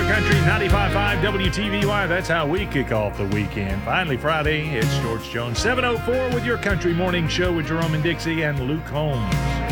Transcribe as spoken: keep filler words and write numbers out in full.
Country ninety-five point five W T V Y. That's how we kick off the weekend. Finally, Friday. It's George Jones, seven oh four with your Country Morning Show with Jerome and Dixie and Luke Holmes.